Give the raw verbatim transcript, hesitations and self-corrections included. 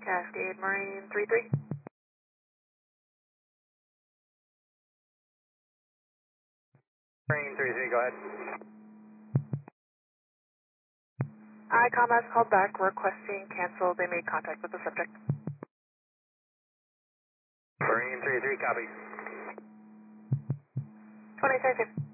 Cascade Marine three three. Marine three three, go ahead. ICOM has called back requesting cancel. They made contact with the subject. Marine three three, copy. twenty thirty.